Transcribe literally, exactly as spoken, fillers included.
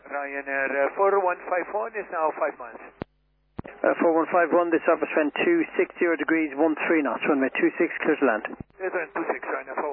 Ryanair uh, four one five one is now five miles. Uh, four one five one, this office went two six zero degrees, one three knots, runway two six, clear to land. Clear to land, two six, Ryanair four